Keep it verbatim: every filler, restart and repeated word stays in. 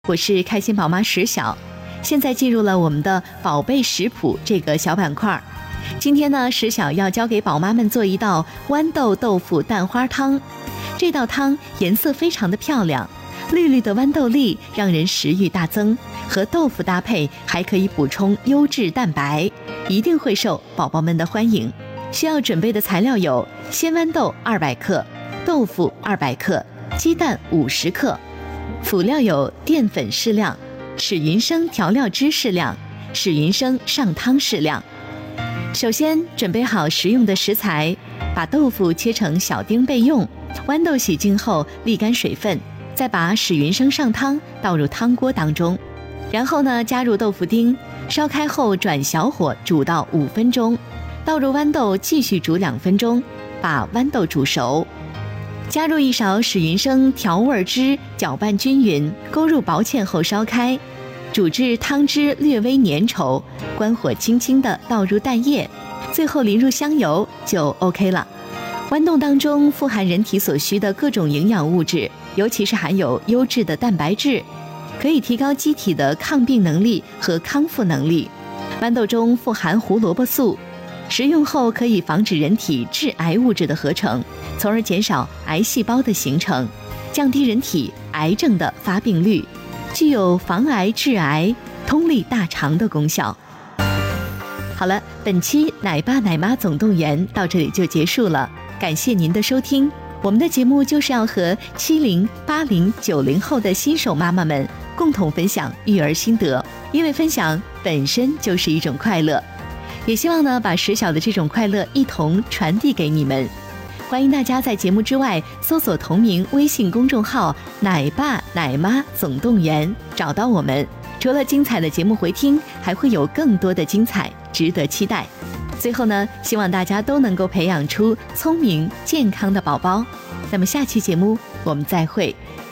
我是开心宝妈石晓，现在进入了我们的宝贝食谱这个小板块。今天呢，石晓要教给宝妈们做一道豌豆豆腐蛋花汤。这道汤颜色非常的漂亮，绿绿的豌豆粒让人食欲大增，和豆腐搭配还可以补充优质蛋白，一定会受宝宝们的欢迎。需要准备的材料有鲜豌豆二百克、豆腐二百克、鸡蛋五十克。辅料有淀粉适量、史云生调料汁适量、史云生上汤适量。首先准备好食用的食材，把豆腐切成小丁备用，豌豆洗净后沥干水分，再把史云生上汤倒入汤锅当中，然后呢加入豆腐丁，烧开后转小火煮到五分钟，倒入豌豆继续煮两分钟，把豌豆煮熟。加入一勺史云生调味汁，搅拌均匀，勾入薄芡后烧开，煮至汤汁略微粘稠，关火轻轻地倒入蛋液，最后淋入香油就 OK 了。豌豆当中富含人体所需的各种营养物质，尤其是含有优质的蛋白质，可以提高机体的抗病能力和康复能力。豌豆中富含胡萝卜素，食用后可以防止人体致癌物质的合成，从而减少癌细胞的形成，降低人体癌症的发病率，具有防癌治癌、通利大肠的功效。好了，本期奶爸奶妈总动员到这里就结束了，感谢您的收听。我们的节目就是要和七零、八零、九零后的新手妈妈们共同分享育儿心得，因为分享本身就是一种快乐。也希望呢，把石晓的这种快乐一同传递给你们。欢迎大家在节目之外搜索同名微信公众号奶爸奶妈总动员，找到我们。除了精彩的节目回听，还会有更多的精彩值得期待。最后呢，希望大家都能够培养出聪明健康的宝宝。那么下期节目我们再会。